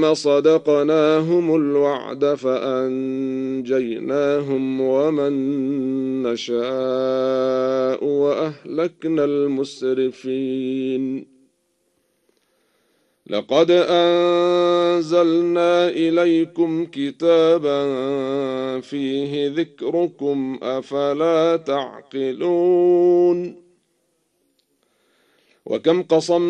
صدقناهم الوعد فأنجيناهم ومن نشاء وأهلكنا المسرفين. لقد أنزلنا إليكم كتابا فيه ذكركم أفلا تعقلون. وكم قصمنا